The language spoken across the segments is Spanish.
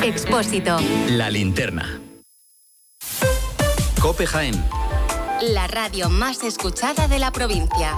Expósito. La linterna. COPE Jaén. La radio más escuchada de la provincia.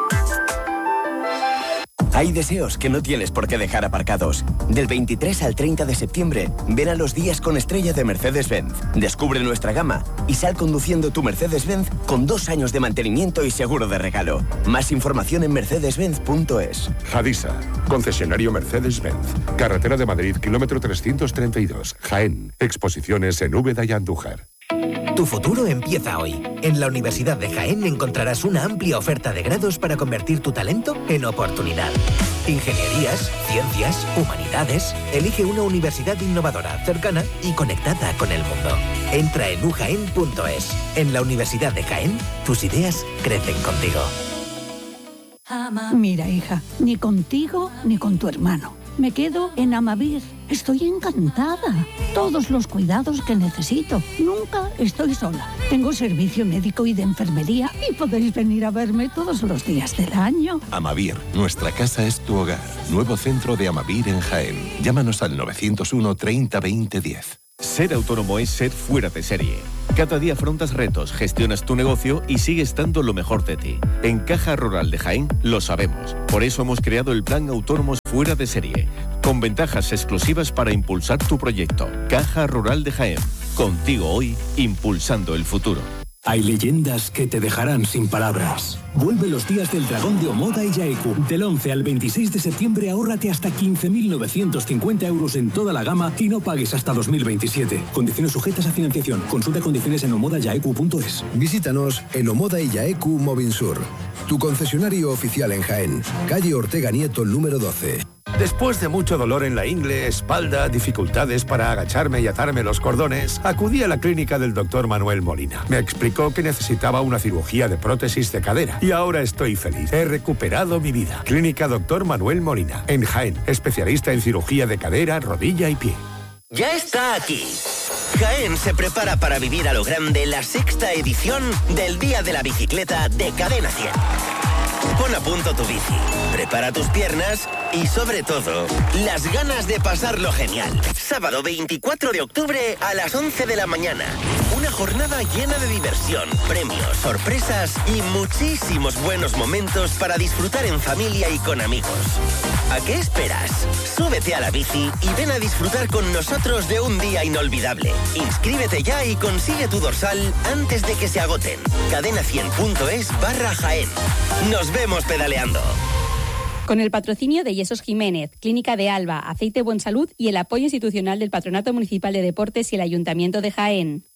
Hay deseos que no tienes por qué dejar aparcados. Del 23 al 30 de septiembre, ven a los días con estrella de Mercedes-Benz. Descubre nuestra gama y sal conduciendo tu Mercedes-Benz con 2 años de mantenimiento y seguro de regalo. Más información en mercedes-benz.es. Hadisa, concesionario Mercedes-Benz. Carretera de Madrid, kilómetro 332. Jaén. Exposiciones en Úbeda y Andújar. Tu futuro empieza hoy. En la Universidad de Jaén encontrarás una amplia oferta de grados para convertir tu talento en oportunidad. Ingenierías, ciencias, humanidades. Elige una universidad innovadora, cercana y conectada con el mundo. Entra en ujaen.es. En la Universidad de Jaén, tus ideas crecen contigo. Mira, hija, ni contigo ni con tu hermano. Me quedo en Amavir. Estoy encantada. Todos los cuidados que necesito. Nunca estoy sola. Tengo servicio médico y de enfermería y podéis venir a verme todos los días del año. Amavir, nuestra casa es tu hogar. Nuevo centro de Amavir en Jaén. Llámanos al 901 30 20 10. Ser autónomo es ser fuera de serie. Cada día afrontas retos, gestionas tu negocio y sigues dando lo mejor de ti. En Caja Rural de Jaén lo sabemos. Por eso hemos creado el Plan Autónomos Fuera de Serie, con ventajas exclusivas para impulsar tu proyecto. Caja Rural de Jaén. Contigo hoy, impulsando el futuro. Hay leyendas que te dejarán sin palabras. Vuelve los días del dragón de Omoda y Yaeku. Del 11 al 26 de septiembre ahórrate hasta 15.950 euros en toda la gama y no pagues hasta 2027. Condiciones sujetas a financiación. Consulta condiciones en omodayaeku.es. Visítanos en Omoda y Yaeku Movinsur, tu concesionario oficial en Jaén. Calle Ortega Nieto, número 12. Después de mucho dolor en la ingle, espalda, dificultades para agacharme y atarme los cordones, acudí a la clínica del doctor Manuel Molina. Me explicó que necesitaba una cirugía de prótesis de cadera y ahora estoy feliz. He recuperado mi vida. Clínica Doctor Manuel Molina, en Jaén, especialista en cirugía de cadera, rodilla y pie. Ya está aquí. Jaén se prepara para vivir a lo grande la 6ª edición del Día de la Bicicleta de Cadena 100. Pon a punto tu bici, prepara tus piernas y, sobre todo, las ganas de pasarlo genial. Sábado 24 de octubre a las 11 de la mañana. Una jornada llena de diversión, premios, sorpresas y muchísimos buenos momentos para disfrutar en familia y con amigos. ¿A qué esperas? Súbete a la bici y ven a disfrutar con nosotros de un día inolvidable. Inscríbete ya y consigue tu dorsal antes de que se agoten. cadena100.es/Jaén. Nos vemos pedaleando. Con el patrocinio de Yesos Jiménez, Clínica de Alba, Aceite Buen Salud y el apoyo institucional del Patronato Municipal de Deportes y el Ayuntamiento de Jaén.